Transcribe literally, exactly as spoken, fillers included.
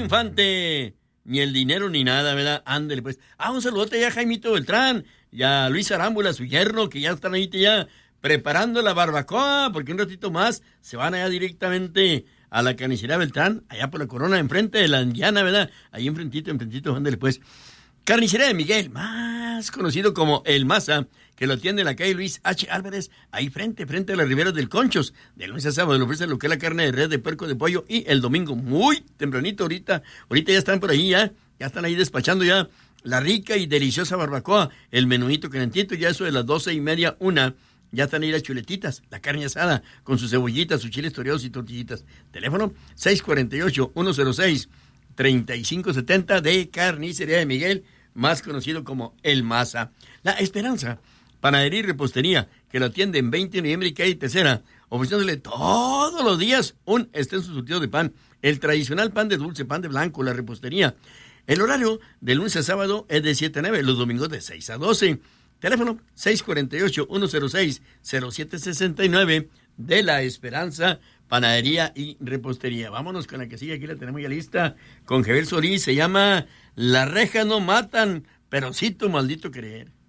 Infante. Ni el dinero ni nada, ¿verdad? Ándele, pues. Ah, un saludote ya a Jaimito Beltrán y a Luis Arámbula, su yerno, que ya están ahí ya preparando la barbacoa, porque un ratito más se van allá directamente a la carnicería Beltrán, allá por la Corona, enfrente de la Indiana, ¿verdad? Ahí enfrentito, enfrentito, ándele, pues. Carnicería de Miguel, más conocido como El Maza, que lo atiende en la calle Luis H. Álvarez, ahí frente, frente a las riberas del Conchos. De lunes a sábado le ofrece lo que es la carne de res, de puerco, de pollo, y el domingo, muy tempranito, ahorita, ahorita ya están por ahí, ya, ya están ahí despachando ya la rica y deliciosa barbacoa, el menuito calentito, ya eso de las doce y media, una, ya están ahí las chuletitas, la carne asada, con sus cebollitas, sus chiles toreados y tortillitas. Teléfono seis cuatro ocho, uno cero seis, tres cinco siete cero de Carnicería de Miguel, más conocido como El Maza. La Esperanza, panadería y repostería, que lo atiende en veinte de noviembre y calle Tercera, ofreciéndole todos los días un extenso surtido de pan, el tradicional pan de dulce, pan de blanco, la repostería. El horario de lunes a sábado es de siete a nueve, los domingos de seis a doce. Teléfono seis cuatro ocho, uno cero seis, cero siete seis nueve de La Esperanza, panadería y repostería. Vámonos con la que sigue, aquí la tenemos ya lista, con Javier Solís, se llama Las rejas no matan, pero sí tu maldito querer.